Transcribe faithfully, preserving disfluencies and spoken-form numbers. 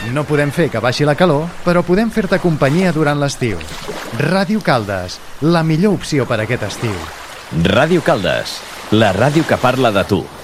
No podem fer que baixi la calor, però podem fer-te companyia durant l'estiu. Ràdio Caldes, la millor opció per aquest estiu. Ràdio Caldes, la ràdio que parla de tu.